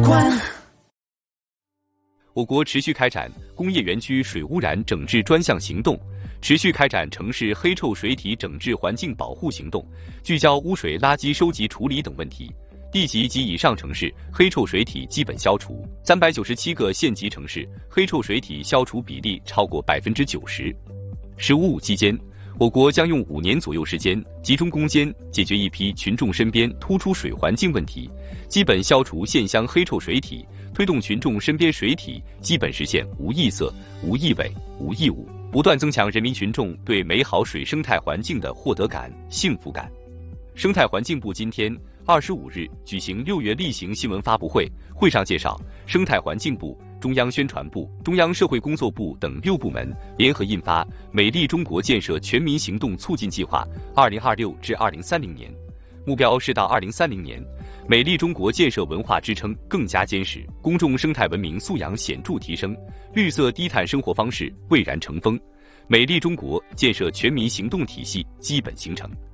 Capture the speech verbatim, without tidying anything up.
观。 我国持续开展工业园区水污染整治专项行动，持续开展城市黑臭水体整治环境保护行动，聚焦污水垃圾收集处理等问题。地级及以上城市黑臭水体基本消除，三百九十七个县级城市黑臭水体消除比例超过百分之九十。十五五期间，我国将用五年左右时间，集中攻坚，解决一批群众身边突出水环境问题，基本消除县乡黑臭水体，推动群众身边水体基本实现无异色、无异味、无异物，不断增强人民群众对美好水生态环境的获得感、幸福感。生态环境部今天二十五日举行六月例行新闻发布会，会上介绍，生态环境部、中央宣传部、中央社会工作部等六部门联合印发《美丽中国建设全民行动促进计划（二零二六至二零三零年）》，目标是到二零三零年，美丽中国建设文化支撑更加坚实，公众生态文明素养显著提升，绿色低碳生活方式蔚然成风，美丽中国建设全民行动体系基本形成。